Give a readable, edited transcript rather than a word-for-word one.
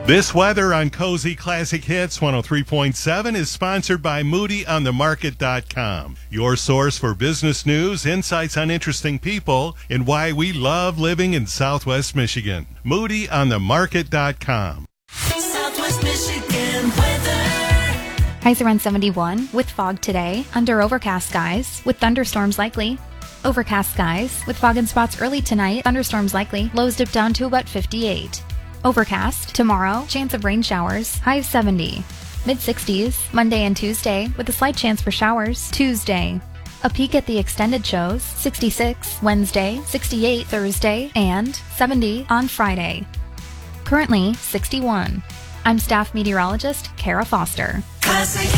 This weather on Cozy Classic Hits 103.7 is sponsored by MoodyOnTheMarket.com, your source for business news, insights on interesting people, and why we love living in Southwest Michigan. MoodyOnTheMarket.com. Southwest Michigan weather. Highs around 71 with fog today, under overcast skies with thunderstorms likely. Overcast skies with fog in spots early tonight, thunderstorms likely. Lows dip down to about 58. Overcast tomorrow, chance of rain showers, high of 70. Mid-60s Monday and Tuesday with a slight chance for showers Tuesday. A peek at the extended shows, 66 Wednesday, 68 Thursday, and 70 on Friday. Currently 61. I'm staff meteorologist Kara Foster. Classic